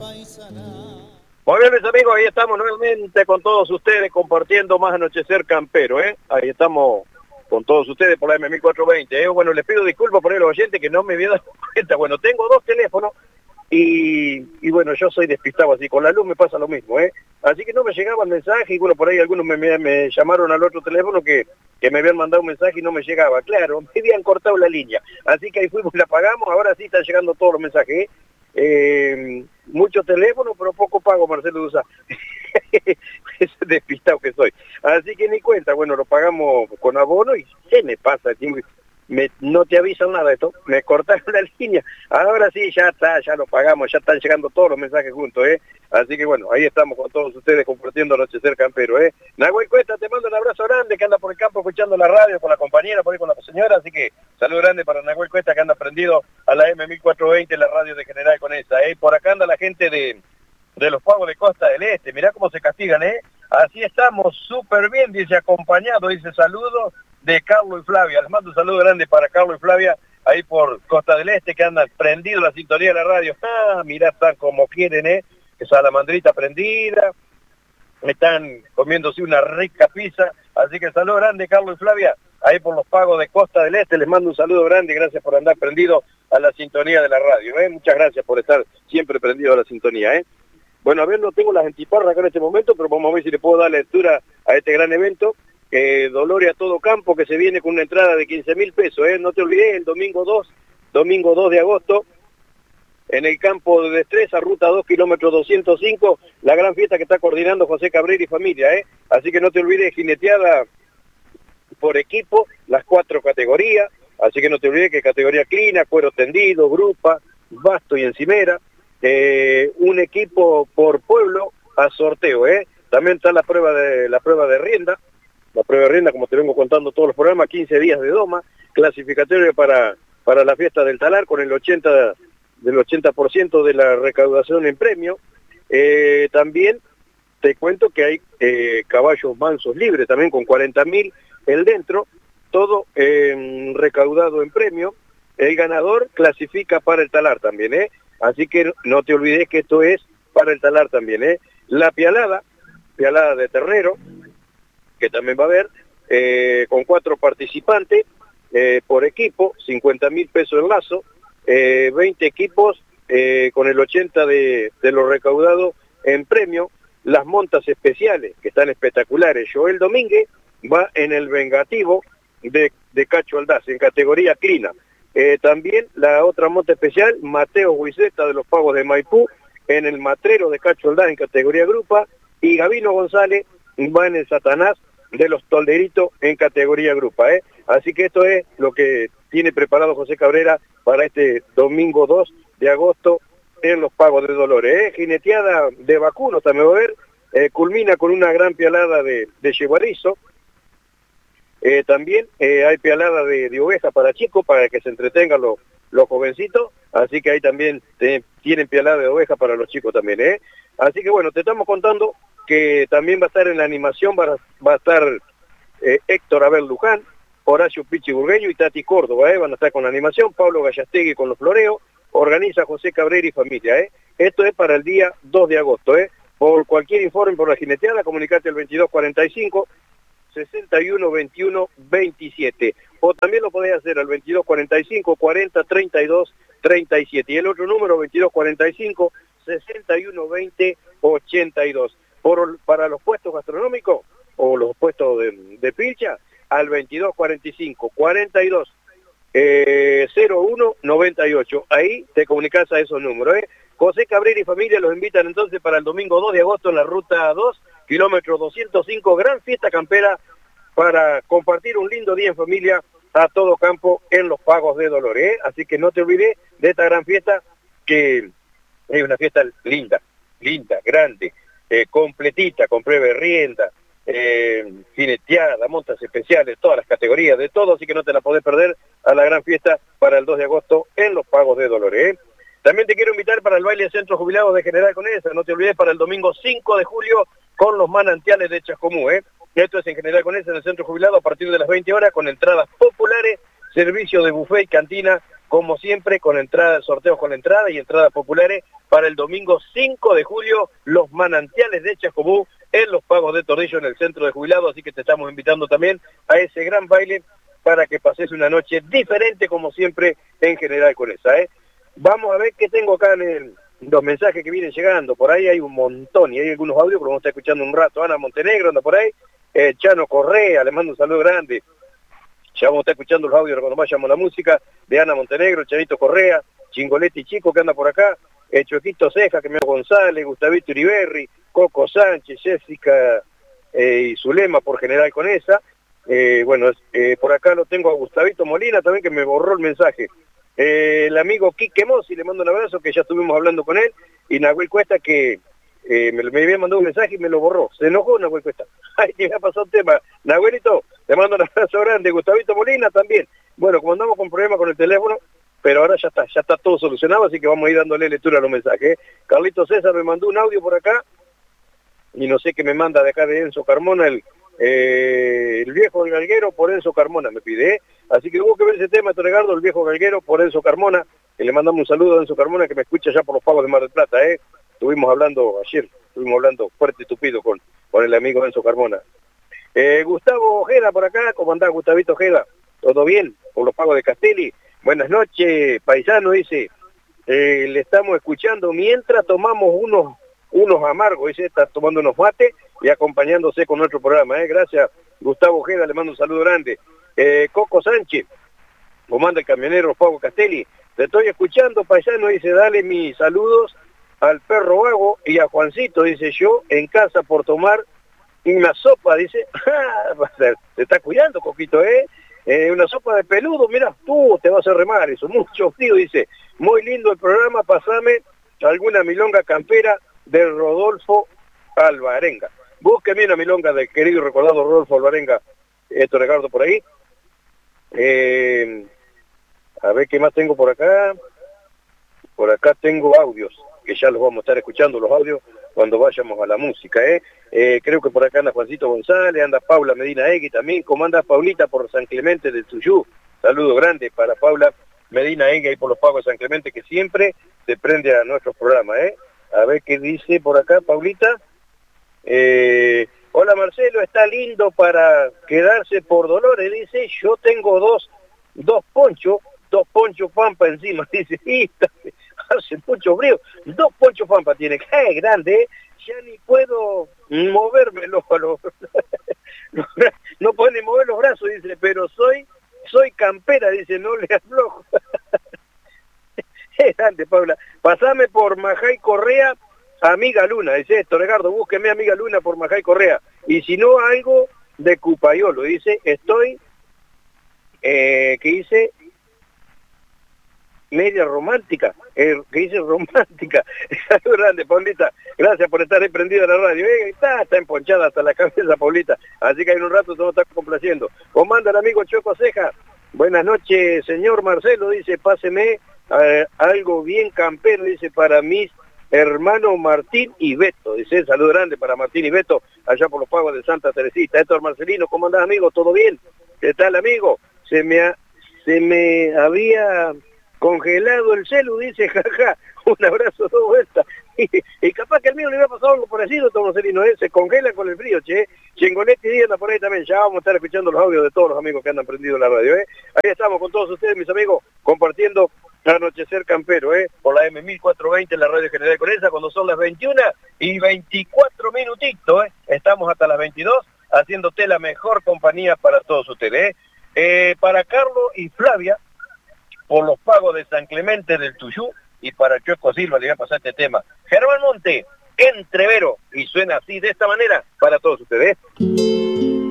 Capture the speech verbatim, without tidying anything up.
Muy bien, mis amigos, ahí estamos nuevamente con todos ustedes compartiendo más Anochecer Campero, ¿eh? Ahí estamos con todos ustedes por la M mil cuatrocientos veinte, ¿eh? Bueno, les pido disculpas por el oyente que no me había dado cuenta. Bueno, tengo dos teléfonos y, y bueno, yo soy despistado así, con la luz me pasa lo mismo, ¿eh? Así que no me llegaba el mensaje y bueno, por ahí algunos me, me, me llamaron al otro teléfono que, que me habían mandado un mensaje y no me llegaba. Claro, me habían cortado la línea. Así que ahí fuimos y la apagamos, ahora sí están llegando todos los mensajes, ¿eh? Eh, mucho teléfono, pero poco pago, Marcelo Dusa. Es despistado que soy. Así que ni cuenta, bueno, lo pagamos con abono y ¿qué me pasa? Me, no te avisan nada de esto, me cortaron la línea. Ahora sí, ya está, ya lo pagamos, ya están llegando todos los mensajes juntos, ¿eh? Así que bueno, ahí estamos con todos ustedes compartiendo Anochecer Campero, ¿eh? Nahuel Cuesta, te mando un abrazo grande, que anda por el campo escuchando la radio con la compañera, por ahí con la señora, así que saludo grande para Nahuel Cuesta, que anda prendido a la M mil cuatrocientos veinte, la radio de General Conesa, ¿eh? Por acá anda la gente de, de los pagos de Costa del Este, mirá cómo se castigan, ¿eh? Así estamos súper bien, dice acompañado, dice saludos de Carlos y Flavia. Les mando un saludo grande para Carlos y Flavia, ahí por Costa del Este, que andan prendido la sintonía de la radio. Ah, mirá, están como quieren, ¿eh? Que salamandrita prendida, están comiéndose una rica pizza. Así que saludo grande, Carlos y Flavia, ahí por los pagos de Costa del Este. Les mando un saludo grande, gracias por andar prendido a la sintonía de la radio, ¿eh? Muchas gracias por estar siempre prendido a la sintonía, ¿eh? Bueno, a ver, no tengo las antiparras acá en este momento, pero vamos a ver si le puedo dar lectura a este gran evento. Eh, Dolores a todo campo, que se viene con una entrada de quince mil pesos, ¿eh? No te olvides, el domingo dos, domingo dos de agosto, en el campo de Destreza, ruta dos, kilómetros doscientos cinco, la gran fiesta que está coordinando José Cabrera y familia, ¿eh? Así que no te olvides, jineteada por equipo, las cuatro categorías, así que no te olvides que categoría clina, cuero tendido, grupa, basto y encimera, eh, un equipo por pueblo a sorteo, ¿eh? También está la prueba de la prueba de rienda, la prueba de rienda, como te vengo contando todos los programas, quince días de doma, clasificatorio para, para la fiesta del talar con el ochenta, del ochenta por ciento de la recaudación en premio. Eh, también te cuento que hay eh, caballos mansos libres, también con cuarenta mil el dentro, todo eh, recaudado en premio. El ganador clasifica para el talar también, ¿eh? Así que no te olvides que esto es para el talar también, ¿eh? La pialada, pialada de terrero, que también va a haber, eh, con cuatro participantes eh, por equipo, cincuenta mil pesos el lazo, eh, veinte equipos eh, con el ochenta de, de lo recaudado en premio, las montas especiales, que están espectaculares. Joel Domínguez va en el vengativo de, de Cacho Aldaz, en categoría clina. Eh, también la otra monta especial, Mateo Huizeta de los Pagos de Maipú, en el matrero de Cacho Aldaz en categoría grupa, y Gabino González va en el Satanás de los Tolderitos en categoría grupa, ¿eh? Así que esto es lo que tiene preparado José Cabrera para este domingo dos de agosto en los Pagos de Dolores, ¿eh? Jineteada de vacunos también va a haber, eh, culmina con una gran pialada de, de yeguarizo. Eh, también eh, hay pialada de, de oveja para chicos, para que se entretengan los, los jovencitos, así que ahí también te, tienen pialada de oveja para los chicos también, ¿eh? Así que bueno, te estamos contando que también va a estar en la animación, va a, va a estar eh, Héctor Abel Luján, Horacio Pichi Burgueño y Tati Córdoba, ¿eh? Van a estar con la animación, Pablo Gallastegui con los floreos, organiza José Cabrera y familia, ¿eh? Esto es para el día dos de agosto, ¿eh? Por cualquier informe por la jineteada, comunicate al veintidós cuarenta y cinco, sesenta y uno veintiuno veintisiete, o también lo podés hacer al veintidós cuarenta y cinco, cuarenta treinta y dos treinta y siete, y el otro número veintidós cuarenta y cinco, sesenta y uno veinte ochenta y dos. Por, para los puestos gastronómicos o los puestos de, de pilcha, al veintidós cuarenta y cinco, cuarenta y dos, eh, cero uno noventa y ocho. Ahí te comunicas a esos números, ¿eh? José Cabrera y familia los invitan entonces para el domingo dos de agosto en la ruta dos, kilómetro doscientos cinco, gran fiesta campera para compartir un lindo día en familia a todo campo en los Pagos de Dolores, ¿eh? Así que no te olvides de esta gran fiesta, que es una fiesta linda, linda, grande, eh, completita, con prueba de rienda, eh, jineteada, montas especiales, todas las categorías, de todo, así que no te la podés perder a la gran fiesta para el dos de agosto en los Pagos de Dolores, ¿eh? También te quiero invitar para el baile de Centro Jubilados de General Conesa, no te olvides, para el domingo cinco de julio con los manantiales de Chascomú, ¿eh? Esto es en General Conesa, en el Centro Jubilado, a partir de las veinte horas, con entradas populares, servicio de buffet y cantina como siempre, con entradas, sorteos con entrada y entradas populares para el domingo cinco de julio, los manantiales de Chascomú en los Pagos de Tordillo en el centro de jubilados, así que te estamos invitando también a ese gran baile para que pases una noche diferente como siempre en General Conesa, ¿eh? Vamos a ver qué tengo acá en el, los mensajes que vienen llegando, por ahí hay un montón y hay algunos audios que lo vamos a estar escuchando un rato. Ana Montenegro anda por ahí, eh, Chano Correa, le mando un saludo grande. Ya vamos a estar escuchando los audios cuando vayamos a la música de Ana Montenegro, Chanito Correa, Chingoletti Chico que anda por acá, eh, Chuequito Ceja, que me González, Gustavito Uriberri, Coco Sánchez, Jessica eh, y Zulema por General Conesa. Eh, bueno, eh, por acá lo tengo a Gustavito Molina también que me borró el mensaje. Eh, el amigo Quique Mossi, le mando un abrazo que ya estuvimos hablando con él, y Nahuel Cuesta que eh, me, me había mandado un mensaje y me lo borró. Se enojó Nahuel Cuesta. Ay, que me ha pasado un tema. Nahuelito, te mando un abrazo grande. Gustavito Molina también. Bueno, como andamos con problemas con el teléfono, pero ahora ya está, ya está todo solucionado, así que vamos a ir dándole lectura a los mensajes. ¿eh? Carlito César me mandó un audio por acá, y no sé qué me manda de acá de Enzo Carmona, el, eh, el viejo del galguero por Enzo Carmona me pide, ¿eh? Así que hubo que ver ese tema, Toregardo, el viejo galguero por Enzo Carmona, que le mandamos un saludo a Enzo Carmona que me escucha ya por los Pagos de Mar del Plata, ¿eh? Estuvimos hablando ayer, estuvimos hablando fuerte y tupido con, con el amigo Enzo Carmona. Eh, Gustavo Ojeda por acá, ¿cómo andás, Gustavito Ojeda? ¿Todo bien? Por los Pagos de Castelli. Buenas noches, paisano, dice, eh, le estamos escuchando mientras tomamos unos unos amargos, dice, está tomando unos mates y acompañándose con nuestro programa, ¿eh? Gracias, Gustavo Ojeda, le mando un saludo grande. Eh, Coco Sánchez, comanda el camionero Pablo Castelli, te estoy escuchando, paisano, dice, dale mis saludos al perro vago y a Juancito, dice, yo en casa por tomar una sopa, dice, te está cuidando, Coquito, ¿eh? Eh, una sopa de peludo, mira, tú te vas a remar eso, mucho frío, dice, muy lindo el programa, pasame alguna milonga campera de Rodolfo Alvarenga. Búsqueme una milonga del querido y recordado Rodolfo Alvarenga, esto Ricardo por ahí. Eh, a ver qué más tengo por acá. Por acá tengo audios, que ya los vamos a estar escuchando, los audios, cuando vayamos a la música, ¿eh? Eh, creo que por acá anda Juancito González, anda Paula Medina Egui también, como anda Paulita por San Clemente del Tuyú. Saludo grande para Paula Medina Egui ahí por los Pagos de San Clemente, que siempre se prende a nuestros programas, ¿eh? A ver qué dice por acá Paulita. Eh, hola Marcelo, está lindo para quedarse por Dolores, dice, yo tengo dos, dos ponchos, dos ponchos Pampa encima, dice, y hace mucho frío, dos ponchos Pampa tiene, qué grande, ¿eh? Ya ni puedo moverme los, los no puedo ni mover los brazos, dice, pero soy, soy campera, dice, no le aflojo. Es grande, Paula. Pasame por Majay Correa, Amiga Luna, dice esto, Ricardo, búsqueme Amiga Luna por Majay Correa. Y si no, algo de Cupayolo, dice, estoy, eh, que dice, media romántica, eh, que dice romántica. Es grande, Paulita. Gracias por estar ahí prendida en la radio. Eh, está, está emponchada hasta la cabeza, Paulita. Así que en un rato todo está complaciendo. Comanda el amigo Choco Ceja. Buenas noches, señor Marcelo, dice, páseme eh, algo bien campero, dice, para mis hermanos Martín y Beto. Dice, saludo grande para Martín y Beto, allá por los Pagos de Santa Teresita. Héctor Marcelino, ¿cómo andás, amigo? ¿Todo bien? ¿Qué tal, amigo? Se me, ha, se me había congelado el celu, dice, jaja, un abrazo, dos vueltas. Y, y capaz que el mío le hubiera pasado algo parecido, Tom Marcelino, ¿eh? Se congela con el frío, che. Chingoletti Díaz anda por ahí también, ya vamos a estar escuchando los audios de todos los amigos que andan prendidos la radio, ¿eh? Ahí estamos con todos ustedes, mis amigos, compartiendo Anochecer Campero, ¿eh? Por la M mil cuatrocientos veinte en la radio General Conesa, cuando son las veintiuna y veinticuatro minutitos, ¿eh? Estamos hasta las veintidós, haciéndote la mejor compañía para todos ustedes, ¿eh? Eh, para Carlos y Flavia, por los Pagos de San Clemente del Tuyú, y para Chueco Silva le voy a pasar este tema. Germán Monte, Entrevero, y suena así, de esta manera, para todos ustedes.